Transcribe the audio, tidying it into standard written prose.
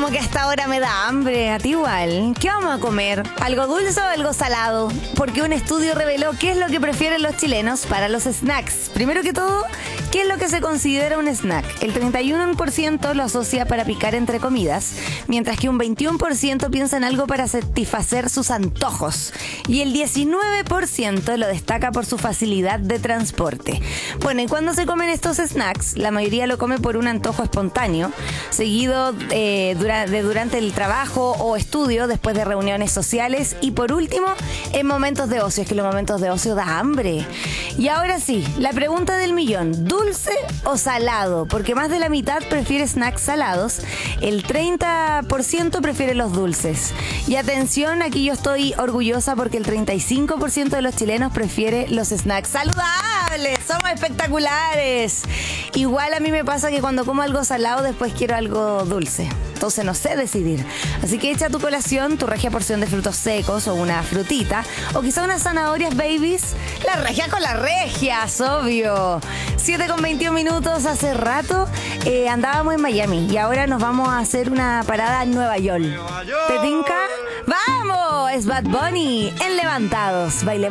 como que hasta ahora me da hambre, a ti igual. ¿Qué vamos a comer? ¿Algo dulce o algo salado? Porque un estudio reveló qué es lo que prefieren los chilenos para los snacks. Primero que todo, ¿qué es lo que se considera un snack? El 31% lo asocia para picar entre comidas, mientras que un 21% piensa en algo para satisfacer sus antojos. Y el 19% lo destaca por su facilidad de transporte. Bueno, y cuando se comen estos snacks, la mayoría lo come por un antojo espontáneo, seguido durante el trabajo o estudio, después de reuniones sociales y por último, en momentos de ocio. Es que los momentos de ocio da hambre. Y ahora sí, la pregunta del millón, ¿dulce o salado? Porque más de la mitad prefiere snacks salados, el 30% prefiere los dulces. Y atención, aquí yo estoy orgullosa porque el 35% de los chilenos prefiere los snacks saludables. Somos espectaculares. Igual a mí me pasa que cuando como algo salado después quiero algo dulce. Entonces no sé decidir. Así que echa a tu colación tu regia porción de frutos secos o una frutita. O quizá unas zanahorias babies. La regia con las regias, obvio. 7:21. Hace rato andábamos en Miami. Y ahora nos vamos a hacer una parada en Nueva York. ¿Te tinca? ¡Vamos! Es Bad Bunny en Levantados. Bailemos.